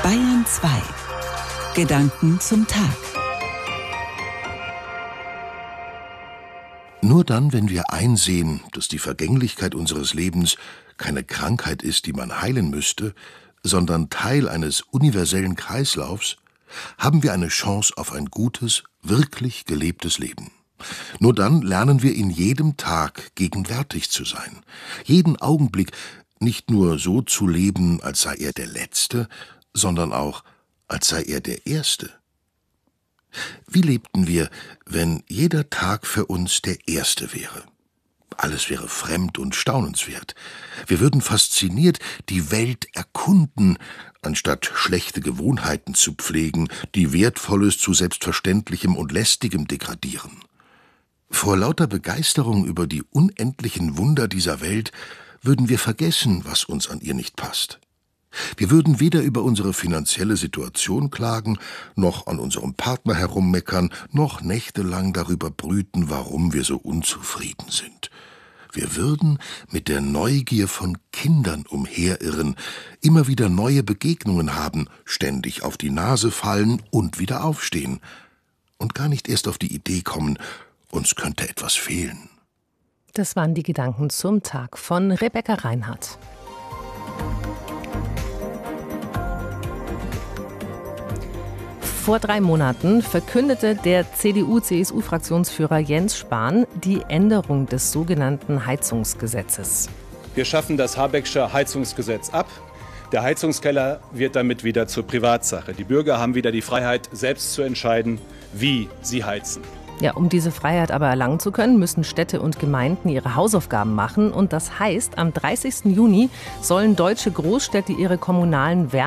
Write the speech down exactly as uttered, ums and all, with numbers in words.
Bayern zwei. Gedanken zum Tag. Nur dann, wenn wir einsehen, dass die Vergänglichkeit unseres Lebens keine Krankheit ist, die man heilen müsste, sondern Teil eines universellen Kreislaufs, haben wir eine Chance auf ein gutes, wirklich gelebtes Leben. Nur dann lernen wir in jedem Tag gegenwärtig zu sein, jeden Augenblick nicht nur so zu leben, als sei er der letzte, sondern auch, als sei er der erste. Wie lebten wir, wenn jeder Tag für uns der erste wäre? Alles wäre fremd und staunenswert. Wir würden fasziniert die Welt erkunden, anstatt schlechte Gewohnheiten zu pflegen, die Wertvolles zu Selbstverständlichem und Lästigem degradieren. Vor lauter Begeisterung über die unendlichen Wunder dieser Welt würden wir vergessen, was uns an ihr nicht passt. Wir würden weder über unsere finanzielle Situation klagen, noch an unserem Partner herummeckern, noch nächtelang darüber brüten, warum wir so unzufrieden sind. Wir würden mit der Neugier von Kindern umherirren, immer wieder neue Begegnungen haben, ständig auf die Nase fallen und wieder aufstehen und gar nicht erst auf die Idee kommen, uns könnte etwas fehlen. Das waren die Gedanken zum Tag von Rebecca Reinhardt. Vor drei Monaten verkündete der C D U-C S U-Fraktionsführer Jens Spahn die Änderung des sogenannten Heizungsgesetzes. Wir schaffen das Habecksche Heizungsgesetz ab. Der Heizungskeller wird damit wieder zur Privatsache. Die Bürger haben wieder die Freiheit, selbst zu entscheiden, wie sie heizen. Ja, um diese Freiheit aber erlangen zu können, müssen Städte und Gemeinden ihre Hausaufgaben machen. Und das heißt, am dreißigsten Juni sollen deutsche Großstädte ihre kommunalen Wärme